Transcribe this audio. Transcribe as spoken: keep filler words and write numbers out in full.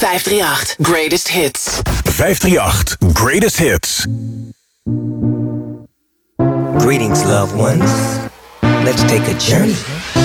vijf drie acht Greatest Hits. vijf drie acht Greatest Hits. Greetings, loved ones. Let's take a journey